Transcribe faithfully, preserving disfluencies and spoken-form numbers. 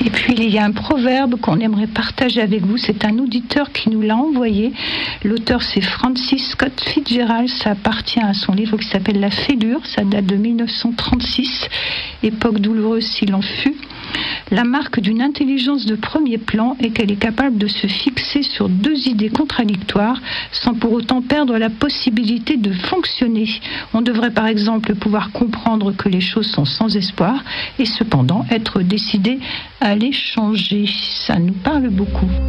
Et puis il y a un proverbe qu'on aimerait partager avec vous. C'est un auditeur qui nous l'a envoyé. L'auteur c'est Francis Scott Fitzgerald. Ça appartient à son livre qui s'appelle La Fêlure. Ça date de mille neuf cent trente-six. Époque douloureuse s'il en fut. La marque d'une intelligence de premier plan est qu'elle est capable de se fixer sur deux idées contradictoires sans pour autant perdre la possibilité de fonctionner. On devrait par exemple pouvoir comprendre que les choses sont sans espoir et cependant être décidé à les changer. Ça nous parle beaucoup.